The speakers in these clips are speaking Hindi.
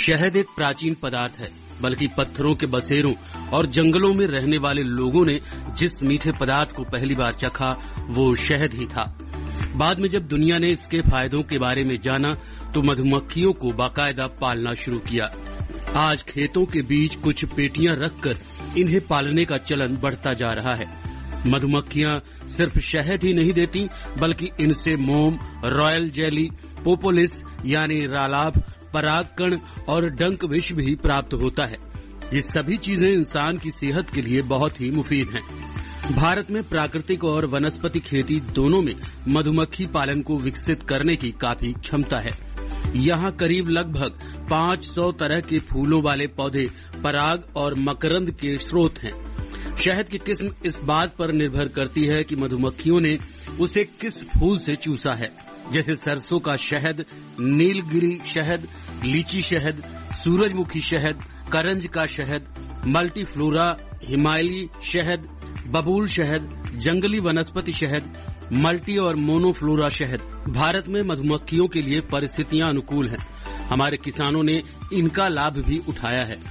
शहद एक प्राचीन पदार्थ है, बल्कि पत्थरों के बसेरों और जंगलों में रहने वाले लोगों ने जिस मीठे पदार्थ को पहली बार चखा वो शहद ही था। बाद में जब दुनिया ने इसके फायदों के बारे में जाना तो मधुमक्खियों को बाकायदा पालना शुरू किया। आज खेतों के बीच कुछ पेटियां रखकर इन्हें पालने का चलन बढ़ता जा रहा है। मधुमक्खियां सिर्फ शहद ही नहीं देती, बल्कि इनसे मोम, रॉयल जेली, पोपोलिस यानी रालाभ, परागकण और डंक विष भी प्राप्त होता है। ये सभी चीजें इंसान की सेहत के लिए बहुत ही मुफीद हैं। भारत में प्राकृतिक और वनस्पति खेती दोनों में मधुमक्खी पालन को विकसित करने की काफी क्षमता है। यहाँ करीब लगभग 500 तरह के फूलों वाले पौधे पराग और मकरंद के स्रोत हैं। शहद की किस्म इस बात पर निर्भर करती है कि मधुमक्खियों ने उसे किस फूल से चूसा है, जैसे सरसों का शहद, नीलगिरी शहद, लीची शहद, सूरजमुखी शहद, करंज का शहद, मल्टीफ्लोरा, हिमालयी शहद, बबूल शहद, जंगली वनस्पति शहद, मल्टी और मोनोफ्लोरा शहद। भारत में मधुमक्खियों के लिए परिस्थितियां अनुकूल हैं। हमारे किसानों ने इनका लाभ भी उठाया है।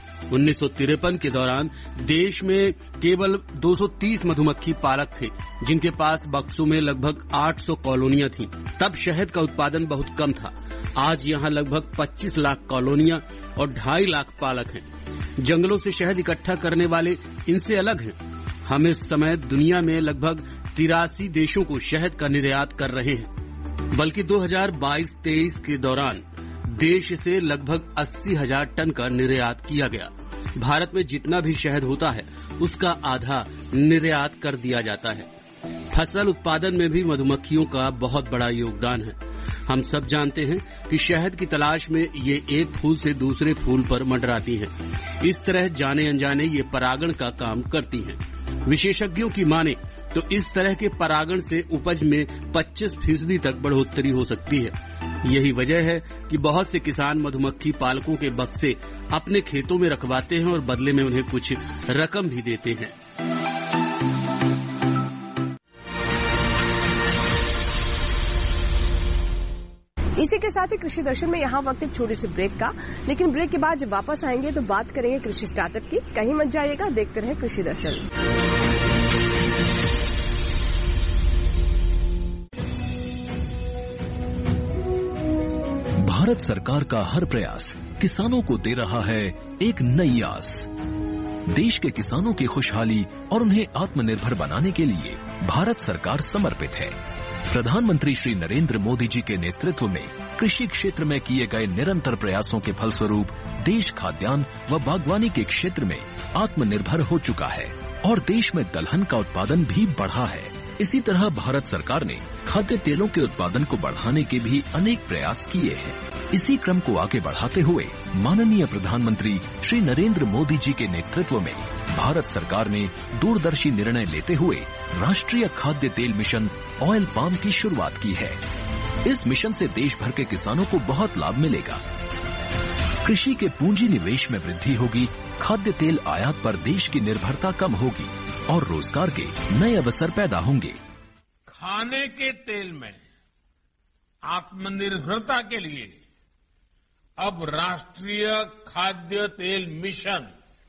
1953 के दौरान देश में केवल 230 मधुमक्खी पालक थे, जिनके पास बक्सों में लगभग 800 कॉलोनियां थीं। तब शहद का उत्पादन बहुत कम था। आज यहाँ लगभग 25 लाख कॉलोनियां और 2.5 लाख पालक हैं। जंगलों से शहद इकट्ठा करने वाले इनसे अलग हैं। हम इस समय दुनिया में लगभग 83 देशों को शहद का निर्यात कर रहे हैं, बल्कि 2022-23 के दौरान देश से लगभग 80,000 टन का निर्यात किया गया। भारत में जितना भी शहद होता है उसका आधा निर्यात कर दिया जाता है। फसल उत्पादन में भी मधुमक्खियों का बहुत बड़ा योगदान है। हम सब जानते हैं कि शहद की तलाश में ये एक फूल से दूसरे फूल पर मंडराती हैं। इस तरह जाने अनजाने ये परागण का काम करती हैं। विशेषज्ञों की माने तो इस तरह के परागण से उपज में 25% तक बढ़ोतरी हो सकती है। यही वजह है कि बहुत से किसान मधुमक्खी पालकों के बक्से अपने खेतों में रखवाते हैं और बदले में उन्हें कुछ रकम भी देते हैं। इसी के साथ ही कृषि दर्शन में यहाँ वक्त एक छोटी सी ब्रेक का, लेकिन ब्रेक के बाद जब वापस आएंगे तो बात करेंगे कृषि स्टार्टअप की। कहीं मत जाइएगा, देखते रहें कृषि दर्शन। भारत सरकार का हर प्रयास किसानों को दे रहा है एक नई आस। देश के किसानों की खुशहाली और उन्हें आत्मनिर्भर बनाने के लिए भारत सरकार समर्पित है। प्रधानमंत्री श्री नरेंद्र मोदी जी के नेतृत्व में कृषि क्षेत्र में किए गए निरंतर प्रयासों के फलस्वरूप देश खाद्यान्न व बागवानी के क्षेत्र में आत्मनिर्भर हो चुका है और देश में दलहन का उत्पादन भी बढ़ा है। इसी तरह भारत सरकार ने खाद्य तेलों के उत्पादन को बढ़ाने के भी अनेक प्रयास किए हैं। इसी क्रम को आगे बढ़ाते हुए माननीय प्रधानमंत्री श्री नरेंद्र मोदी जी के नेतृत्व में भारत सरकार ने दूरदर्शी निर्णय लेते हुए राष्ट्रीय खाद्य तेल मिशन ऑयल पाम की शुरुआत की है। इस मिशन से देश भर के किसानों को बहुत लाभ मिलेगा। कृषि के पूंजी निवेश में वृद्धि होगी, खाद्य तेल आयात पर देश की निर्भरता कम होगी और रोजगार के नए अवसर पैदा होंगे। खाने के तेल में आत्मनिर्भरता के लिए अब राष्ट्रीय खाद्य तेल मिशन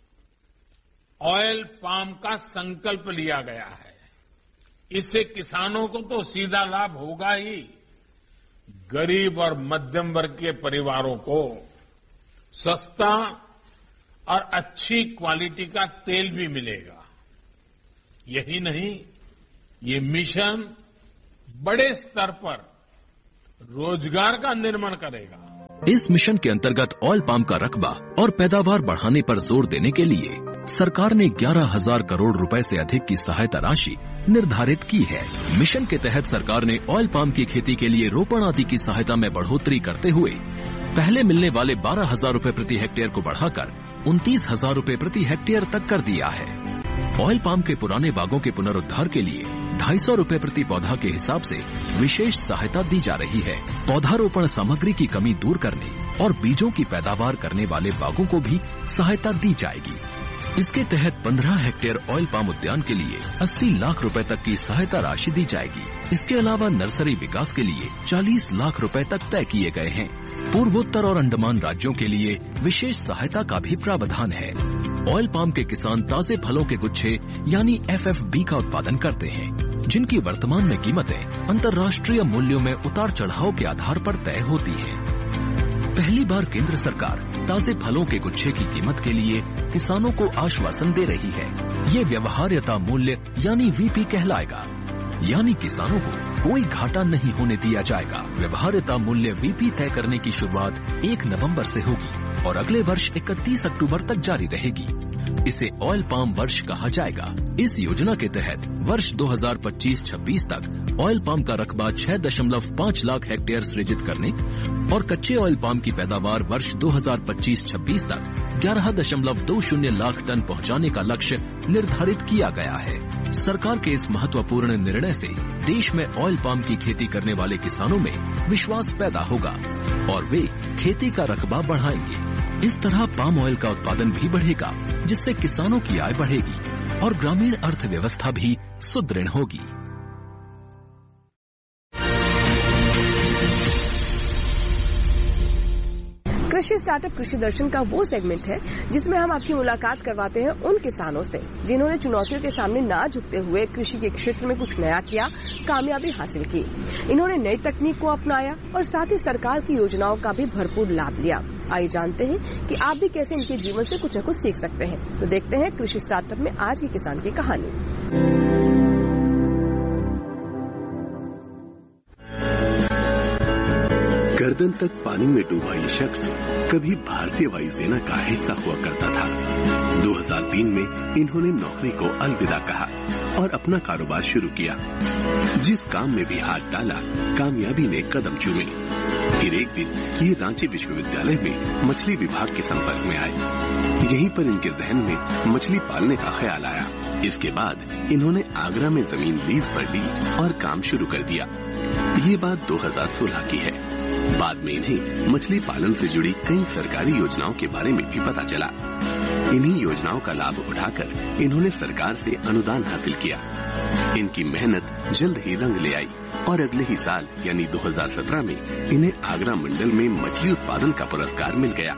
ऑयल पाम का संकल्प लिया गया है। इससे किसानों को तो सीधा लाभ होगा ही, गरीब और मध्यम वर्ग के परिवारों को सस्ता और अच्छी क्वालिटी का तेल भी मिलेगा। यही नहीं, ये मिशन बड़े स्तर पर रोजगार का निर्माण करेगा। इस मिशन के अंतर्गत ऑयल पाम का रकबा और पैदावार बढ़ाने पर जोर देने के लिए सरकार ने 11,000 करोड़ रुपए से अधिक की सहायता राशि निर्धारित की है। मिशन के तहत सरकार ने ऑयल पाम की खेती के लिए रोपण आदि की सहायता में बढ़ोतरी करते हुए पहले मिलने वाले 12,000 रुपए प्रति हेक्टेयर को बढ़ाकर 29,000 रुपए प्रति हेक्टेयर तक कर दिया है। ऑयल पाम के पुराने बागों के पुनरुद्धार के लिए 250 रुपए प्रति पौधा के हिसाब से विशेष सहायता दी जा रही है। पौधारोपण सामग्री की कमी दूर करने और बीजों की पैदावार करने वाले बागों को भी सहायता दी जाएगी। इसके तहत 15 हेक्टेयर ऑयल पाम उद्यान के लिए 80 लाख रुपए तक की सहायता राशि दी जाएगी। इसके अलावा नर्सरी विकास के लिए 40 लाख रुपए तक तय किए गए हैं। पूर्वोत्तर और अंडमान राज्यों के लिए विशेष सहायता का भी प्रावधान है। ऑयल पाम के किसान ताजे फलों के गुच्छे यानी FFB का उत्पादन करते हैं, जिनकी वर्तमान में कीमतें अंतर्राष्ट्रीय मूल्यों में उतार चढ़ाव के आधार पर तय होती हैं। पहली बार केंद्र सरकार ताजे फलों के गुच्छे की कीमत के लिए किसानों को आश्वासन दे रही है। ये व्यवहार्यता मूल्य यानी VP कहलाएगा, यानी किसानों को कोई घाटा नहीं होने दिया जाएगा। व्यवहार्यता मूल्य VP तय करने की शुरुआत 1 नवंबर से होगी और अगले वर्ष 31 अक्टूबर तक जारी रहेगी। इसे ऑयल पाम वर्ष कहा जाएगा। इस योजना के तहत वर्ष 2025-26 तक ऑयल पाम का रकबा 6.5 लाख हेक्टेयर सृजित करने और कच्चे ऑयल पाम की पैदावार वर्ष 2025-26 तक 11.20 लाख टन पहुंचाने का लक्ष्य निर्धारित किया गया है। सरकार के इस महत्वपूर्ण निर्णय से देश में ऑयल पाम की खेती करने वाले किसानों में विश्वास पैदा होगा और वे खेती का रकबा बढ़ाएंगे। इस तरह पाम ऑयल का उत्पादन भी बढ़ेगा, जिससे किसानों की आय बढ़ेगी और ग्रामीण अर्थव्यवस्था भी सुदृढ़ होगी। कृषि स्टार्टअप कृषि दर्शन का वो सेगमेंट है जिसमें हम आपकी मुलाकात करवाते हैं उन किसानों से जिन्होंने चुनौतियों के सामने ना झुकते हुए कृषि के क्षेत्र में कुछ नया किया, कामयाबी हासिल की। इन्होंने नई तकनीक को अपनाया और साथ ही सरकार की योजनाओं का भी भरपूर लाभ लिया। आइए जानते हैं कि आप भी कैसे इनके जीवन से कुछ न कुछ सीख सकते हैं। तो देखते हैं कृषि स्टार्टअप में आज के किसान की कहानी। गर्दन तक पानी में डूबा ये शख्स कभी भारतीय वायुसेना का हिस्सा हुआ करता था। 2003 में इन्होंने नौकरी को अलविदा कहा और अपना कारोबार शुरू किया। जिस काम में भी हाथ डाला, कामयाबी ने कदम चूमे। फिर एक दिन ये रांची विश्वविद्यालय में मछली विभाग के संपर्क में आए। यहीं पर इनके जहन में मछली पालने का ख्याल आया। इसके बाद इन्होंने आगरा में जमीन लीज पर ली और काम शुरू कर दिया। ये बात 2016 की है। बाद में इन्हें मछली पालन से जुड़ी कई सरकारी योजनाओं के बारे में भी पता चला। इन्हीं योजनाओं का लाभ उठाकर इन्होंने सरकार से अनुदान हासिल किया। इनकी मेहनत जल्द ही रंग ले आई और अगले ही साल यानी 2017 में इन्हें आगरा मंडल में मछली उत्पादन का पुरस्कार मिल गया।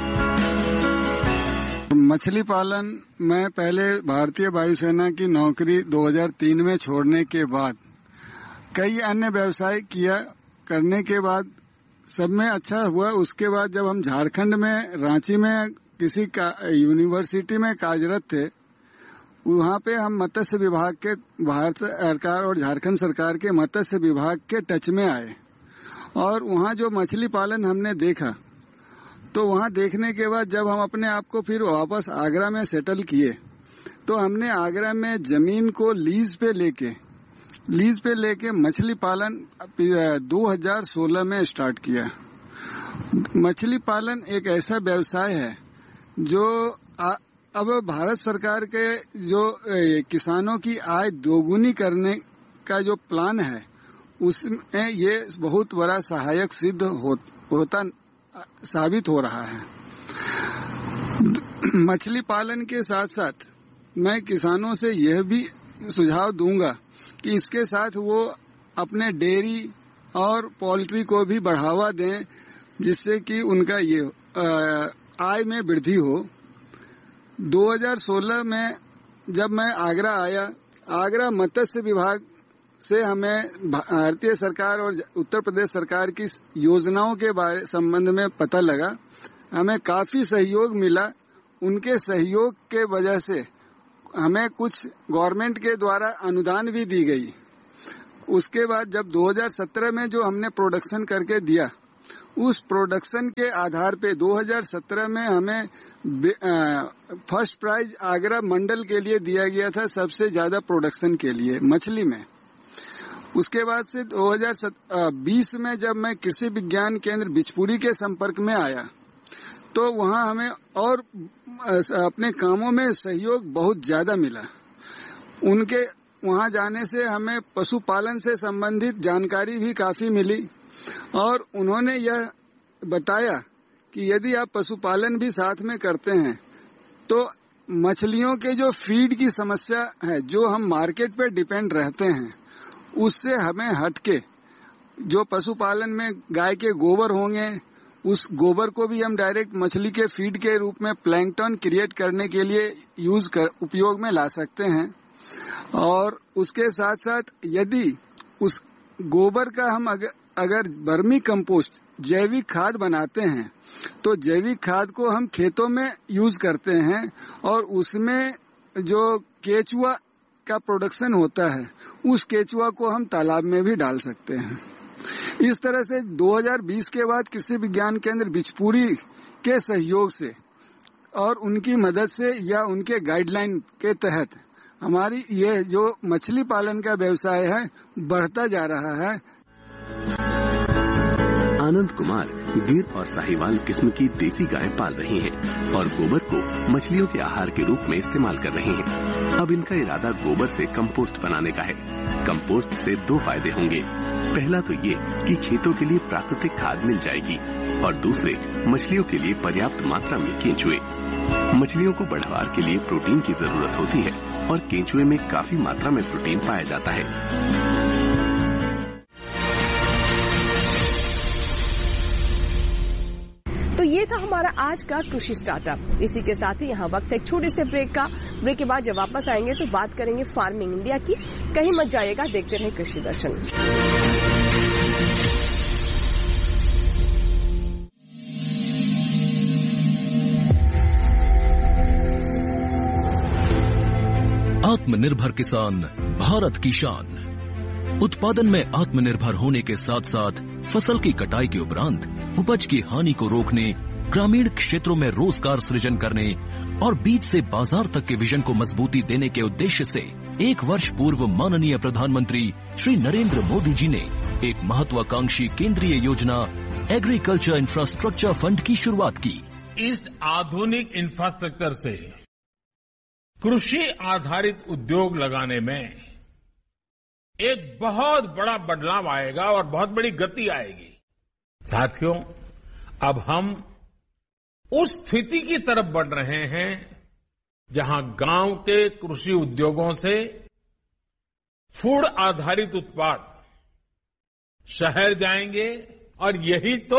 मछली पालन में पहले भारतीय वायुसेना की नौकरी 2003 में छोड़ने के बाद कई अन्य व्यवसाय किया। करने के बाद सब में अच्छा हुआ। उसके बाद जब हम झारखंड में रांची में किसी का यूनिवर्सिटी में कार्यरत थे, वहाँ पे हम मत्स्य विभाग के, भारत सरकार और झारखंड सरकार के मत्स्य विभाग के टच में आए और वहाँ जो मछली पालन हमने देखा, तो वहाँ देखने के बाद जब हम अपने आप को फिर वापस आगरा में सेटल किए, तो हमने आगरा में जमीन को लीज पे लेके मछली पालन 2016 में स्टार्ट किया। मछली पालन एक ऐसा व्यवसाय है जो अब भारत सरकार के जो किसानों की आय दोगुनी करने का जो प्लान है, उसमें ये बहुत बड़ा सहायक साबित हो रहा है। मछली पालन के साथ साथ मैं किसानों से यह भी सुझाव दूंगा कि इसके साथ वो अपने डेयरी और पोल्ट्री को भी बढ़ावा दें, जिससे कि उनका ये आय में वृद्धि हो। 2016 में जब मैं आगरा आया, आगरा मत्स्य विभाग से हमें भारतीय सरकार और उत्तर प्रदेश सरकार की योजनाओं के बारे संबंध में पता लगा। हमें काफी सहयोग मिला। उनके सहयोग के वजह से हमें कुछ गवर्नमेंट के द्वारा अनुदान भी दी गई। उसके बाद जब 2017 में जो हमने प्रोडक्शन करके दिया, उस प्रोडक्शन के आधार पे 2017 में हमें फर्स्ट प्राइज आगरा मंडल के लिए दिया गया था, सबसे ज्यादा प्रोडक्शन के लिए मछली में। उसके बाद से 2020 में जब मैं कृषि विज्ञान केंद्र बिचपुरी के संपर्क में आया, तो वहाँ हमें और अपने कामों में सहयोग बहुत ज्यादा मिला। उनके वहाँ जाने से हमें पशुपालन से संबंधित जानकारी भी काफी मिली और उन्होंने यह बताया कि यदि आप पशुपालन भी साथ में करते हैं तो मछलियों के जो फीड की समस्या है, जो हम मार्केट पे डिपेंड रहते हैं, उससे हमें हटके जो पशुपालन में गाय के गोबर होंगे, उस गोबर को भी हम डायरेक्ट मछली के फीड के रूप में प्लैंकटन क्रिएट करने के लिए उपयोग में ला सकते हैं। और उसके साथ साथ यदि उस गोबर का हम अगर वर्मी कंपोस्ट जैविक खाद बनाते हैं तो जैविक खाद को हम खेतों में यूज करते हैं और उसमें जो केचुआ का प्रोडक्शन होता है उस केचुआ को हम तालाब में भी डाल सकते हैं। इस तरह से 2020 के बाद कृषि विज्ञान केंद्र बिचपुरी के सहयोग से और उनकी मदद से या उनके गाइडलाइन के तहत हमारी ये जो मछली पालन का व्यवसाय है बढ़ता जा रहा है। आनंद कुमार गिर और साहिवाल किस्म की देसी गाय पाल रही हैं और गोबर को मछलियों के आहार के रूप में इस्तेमाल कर रही हैं। अब इनका इरादा गोबर से कंपोस्ट बनाने का है। कंपोस्ट से 2 फायदे होंगे। पहला तो ये कि खेतों के लिए प्राकृतिक खाद मिल जाएगी और दूसरे मछलियों के लिए पर्याप्त मात्रा में केंचुए। मछलियों को बढ़वार के लिए प्रोटीन की जरूरत होती है और केंचुए में काफी मात्रा में प्रोटीन पाया जाता है। तो ये था हमारा आज का कृषि स्टार्टअप। इसी के साथ ही यहाँ वक्त है एक छोटे से ब्रेक का। ब्रेक के बाद जब वापस आएंगे तो बात करेंगे फार्मिंग इंडिया की। कहीं मत जाइएगा, देखते रहें कृषि दर्शन। आत्मनिर्भर किसान भारत की शान। उत्पादन में आत्मनिर्भर होने के साथ साथ फसल की कटाई के उपरांत उपज की हानि को रोकने, ग्रामीण क्षेत्रों में रोजगार सृजन करने और बीज से बाजार तक के विजन को मजबूती देने के उद्देश्य से 1 वर्ष पूर्व माननीय प्रधानमंत्री श्री नरेंद्र मोदी जी ने एक महत्वाकांक्षी केंद्रीय योजना एग्रीकल्चर इंफ्रास्ट्रक्चर फंड की शुरुआत की। इस आधुनिक इंफ्रास्ट्रक्चर से कृषि आधारित उद्योग लगाने में एक बहुत बड़ा बदलाव आएगा और बहुत बड़ी गति आएगी। साथियों, अब हम उस स्थिति की तरफ बढ़ रहे हैं जहां गांव के कृषि उद्योगों से फूड आधारित उत्पाद शहर जाएंगे और यही तो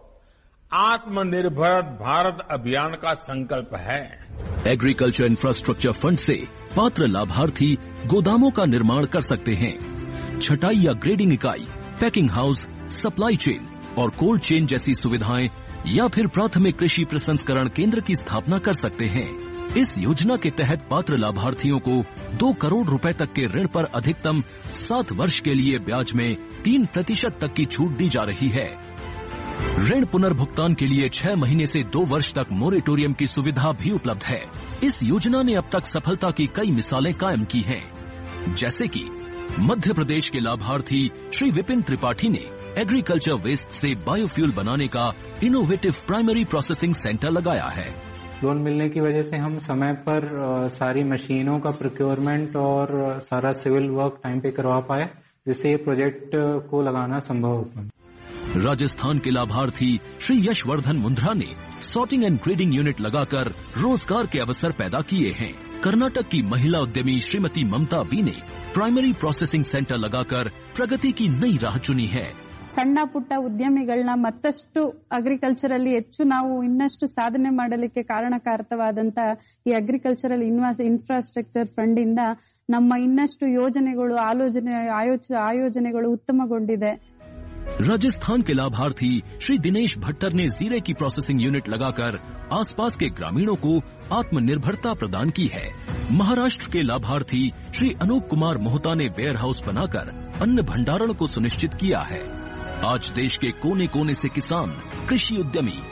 आत्मनिर्भर भारत अभियान का संकल्प है। एग्रीकल्चर इंफ्रास्ट्रक्चर फंड से पात्र लाभार्थी गोदामों का निर्माण कर सकते हैं, छटाई या ग्रेडिंग इकाई, पैकिंग हाउस, सप्लाई चेन और कोल्ड चेन जैसी सुविधाएं या फिर प्राथमिक कृषि प्रसंस्करण केंद्र की स्थापना कर सकते हैं। इस योजना के तहत पात्र लाभार्थियों को 2 करोड़ रुपए तक के ऋण पर अधिकतम 7 वर्ष के लिए ब्याज में 3% तक की छूट दी जा रही है। ऋण पुनर्भुगतान के लिए 6 महीने से 2 वर्ष तक मोरेटोरियम की सुविधा भी उपलब्ध है। इस योजना ने अब तक सफलता की कई मिसालें कायम की हैं, जैसे कि मध्य प्रदेश के लाभार्थी श्री विपिन त्रिपाठी ने एग्रीकल्चर वेस्ट से बायोफ्यूल बनाने का इनोवेटिव प्राइमरी प्रोसेसिंग सेंटर लगाया है। लोन मिलने की वजह से हम समय पर सारी मशीनों का प्रोक्योरमेंट और सारा सिविल वर्क टाइम पे करवा पाए, जिससे ये प्रोजेक्ट को लगाना संभव हो पाए। राजस्थान के लाभार्थी श्री यशवर्धन मुंद्रा ने सॉर्टिंग एंड ग्रेडिंग यूनिट लगाकर रोजगार के अवसर पैदा किए हैं। कर्नाटक की महिला उद्यमी श्रीमती ममता वी ने प्राइमरी प्रोसेसिंग सेंटर लगाकर प्रगति की नई राह चुनी है। ಸಣ್ಣ ಪುಟ್ಟ ಉದ್ಯಮಿಗಳನ್ನ ಮತ್ತಷ್ಟು ಅಗ್ರಿಕಲ್ಚರಲ್ಲಿ ಹೆಚ್ಚು ನಾವು ಇನ್ನಷ್ಟು ಸಾಧನೆ ಮಾಡಲಿಕ್ಕೆ ಕಾರಣಕಾರಕವಾದಂತ ಈ ಅಗ್ರಿಕಲ್ಚರಲ್ ಇನ್ಫ್ರಾಸ್ಟ್ರಕ್ಚರ್ ಫಂಡ್ ಇಂದ ನಮ್ಮ ಇನ್ನಷ್ಟು ಯೋಜನೆಗಳು ಆಯೋಜನೆಗಳು ಉತ್ತಮಗೊಂಡಿದೆ। राजस्थान के लाभार्थी श्री दिनेश भट्टर ने जीरे की प्रोसेसिंग यूनिट लगाकर आसपास के ग्रामीणों को आत्मनिर्भरता प्रदान की है। महाराष्ट्र के लाभार्थी श्री अनूप कुमार मोहता ने वेयर हाउस बनाकर अन्न भंडारण को सुनिश्चित किया है। आज देश के कोने कोने से किसान, कृषि उद्यमी